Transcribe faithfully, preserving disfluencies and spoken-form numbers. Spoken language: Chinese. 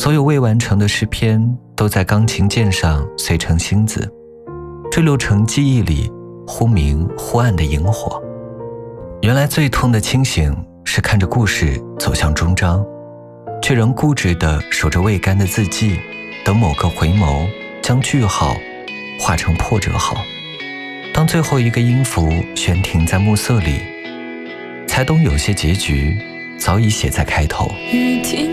所有未完成的诗篇都在钢琴键上碎成星子，坠落成记忆里忽明忽暗的萤火。原来最痛的清醒是看着故事走向终章，却仍固执地守着未干的字迹，等某个回眸将句号化成破折号。当最后一个音符悬停在暮色里，才懂有些结局早已写在开头。 雨停